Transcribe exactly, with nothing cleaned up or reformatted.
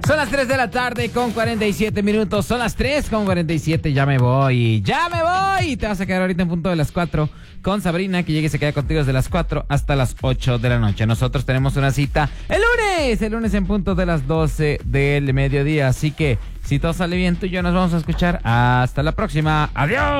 Son las tres de la tarde con cuarenta y siete minutos. Son las tres con cuarenta y siete. Ya me voy. Ya me voy. Y te vas a quedar ahorita en punto de las cuatro con Sabrina, que llegue y se queda contigo desde las cuatro hasta las ocho de la noche. Nosotros tenemos una cita el lunes. El lunes en punto de las doce del mediodía. Así que si todo sale bien, tú y yo nos vamos a escuchar. Hasta la próxima. Adiós.